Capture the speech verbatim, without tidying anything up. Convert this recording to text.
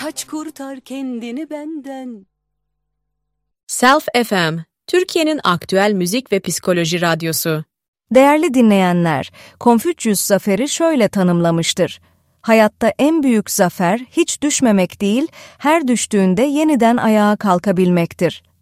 Kaç kurtar kendini benden. Self F M, Türkiye'nin aktüel müzik ve psikoloji radyosu. Değerli dinleyenler, Konfüçyüs zaferi şöyle tanımlamıştır. Hayatta en büyük zafer hiç düşmemek değil, her düştüğünde yeniden ayağa kalkabilmektir.